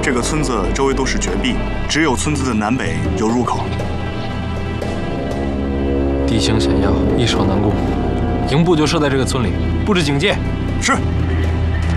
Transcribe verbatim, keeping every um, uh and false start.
这个村子周围都是绝壁，只有村子的南北有入口。 地形险要，易守难攻，营部就设在这个村里，布置警戒。 是。